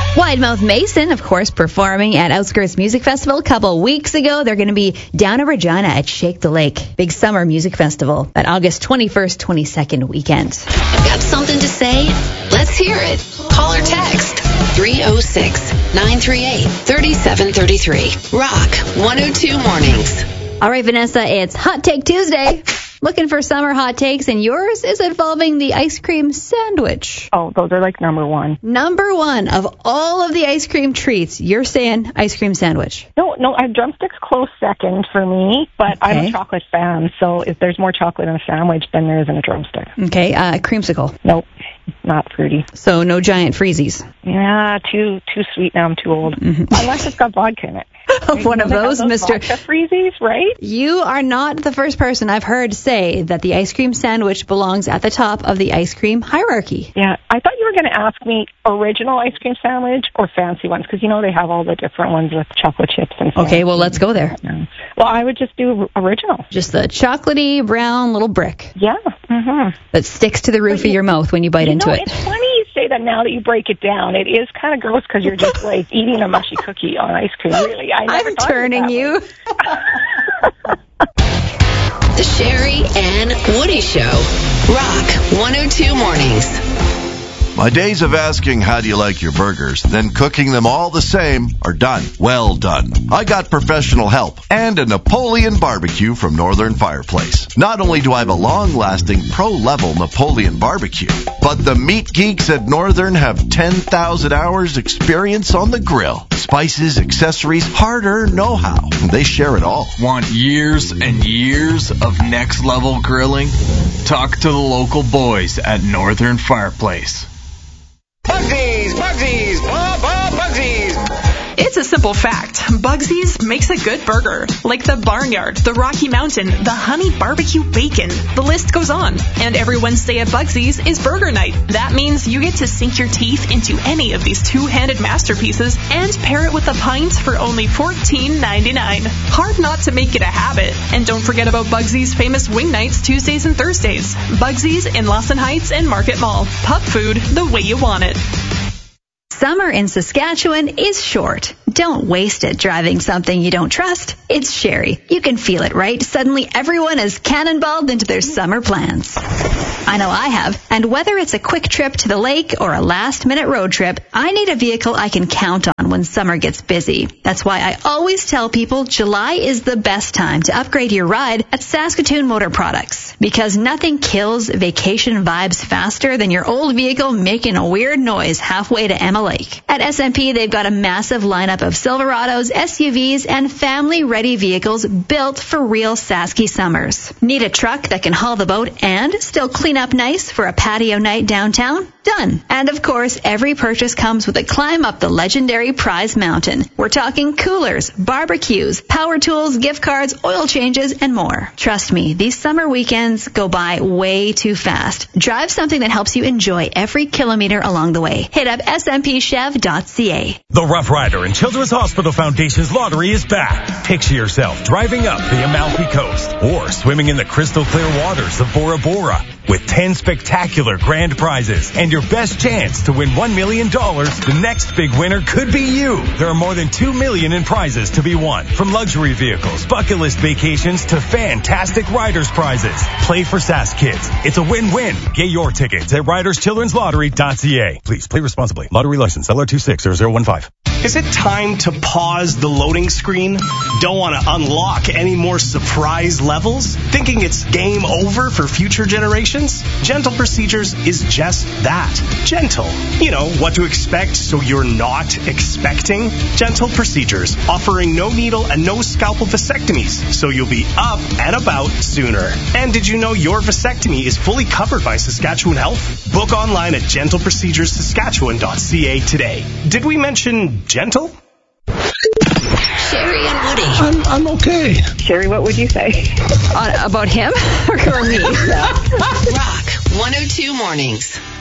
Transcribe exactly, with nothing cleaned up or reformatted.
Widemouth Mason, of course, performing at Outskirts Music Festival a couple weeks ago. They're going to be down in Regina at Shake the Lake. Big summer music festival at August twenty-first, twenty-second weekend. Got something to say? Let's hear it. Call or text three oh six, nine three eight, three seven three three. Rock one oh two Mornings. All right, Vanessa, it's Hot Take Tuesday. Looking for summer hot takes, and yours is involving the ice cream sandwich. Oh, those are like number one. Number one of all of the ice cream treats, you're saying ice cream sandwich. No, no, I have drumsticks close second for me, but Okay. I'm a chocolate fan, so if there's more chocolate in a sandwich, then there is in a drumstick. Okay, uh, creamsicle. Nope, not fruity. So no giant freezies. Yeah, too too sweet now. I'm too old. Mm-hmm. Unless it's got vodka in it. One of They have those, Mister vodka freezies, right? You are not the first person I've heard say that the ice cream sandwich belongs at the top of the ice cream hierarchy. Yeah, I thought you were going to ask me original ice cream sandwich or fancy ones, because you know they have all the different ones with chocolate chips and stuff. Okay, well, let's go there. Well, I would just do original. Just the chocolatey brown little brick Yeah. Mm-hmm. that sticks to the roof of your mouth when you bite You into know, it. it's funny you say that now that you break it down. It is kind of gross because you're just like eating a mushy cookie on ice cream, really. I never I'm thought of it turning that you. way. The Sherry and Woody Show. Rock one oh two Mornings. My days of asking how do you like your burgers, then cooking them all the same are done. Well done. I got professional help and a Napoleon barbecue from Northern Fireplace. Not only do I have a long-lasting pro-level Napoleon barbecue, but the meat geeks at Northern have ten thousand hours experience on the grill. Spices, accessories, hard-earned know-how. They share it all. Want years and years of next-level grilling? Talk to the local boys at Northern Fireplace. Bugsies! Bugsies! Bob, Bob, Bugsies! It's a simple fact. Bugsies makes a good burger, like the Barnyard, the Rocky Mountain, the Honey Barbecue Bacon. The list goes on. And every Wednesday at Bugsies is Burger Night. That means you get to sink your teeth into any of these two-handed masterpieces and pair it with a pint for only fourteen ninety-nine. Hard not to make it a habit. And don't forget about Bugsies' famous wing nights Tuesdays and Thursdays. Bugsies in Lawson Heights and Market Mall. Pub food the way you want it. Summer in Saskatchewan is short. Don't waste it driving something you don't trust. It's Sherry. You can feel it, right? Suddenly everyone is cannonballed into their summer plans. I know I have. And whether it's a quick trip to the lake or a last-minute road trip, I need a vehicle I can count on when summer gets busy. That's why I always tell people July is the best time to upgrade your ride at Saskatoon Motor Products. Because nothing kills vacation vibes faster than your old vehicle making a weird noise halfway to Emma Lake. At S M P, they've got a massive lineup of Silverados, S U Vs, and family-ready vehicles built for real Sasky summers. Need a truck that can haul the boat and still clean up nice for a patio night downtown? Done. And of course, every purchase comes with a climb up the legendary Prize Mountain. We're talking coolers, barbecues, power tools, gift cards, oil changes, and more. Trust me, these summer weekends go by way too fast. Drive something that helps you enjoy every kilometer along the way. Hit up s m p chev dot c a. The Rough Rider and Children's Hospital Foundation's lottery is back. Picture yourself driving up the Amalfi Coast or swimming in the crystal clear waters of Bora Bora with ten spectacular grand prizes and your best chance to win one million dollars. The next big winner could be you. There are more than two million dollars in prizes to be won, from luxury vehicles, bucket list vacations to fantastic riders prizes. Play for Sask Kids. It's a win-win. Get your tickets at riders children's lottery dot c a. Please play responsibly. Lottery license L R two six zero zero one five. Is it time to pause the loading screen? Don't want to unlock any more surprise levels? Thinking it's game over for future generations? Gentle Procedures is just that. Gentle. You know, what to expect so you're not expecting. Gentle Procedures, offering no needle and no scalpel vasectomies, so you'll be up and about sooner. And did you know your vasectomy is fully covered by Saskatchewan Health? Book online at gentle procedures saskatchewan dot c a today. Did we mention gentle? Sherry and Woody. I'm, I'm okay. Sherry, what would you say? Uh, about him or me? Rock one oh two Mornings.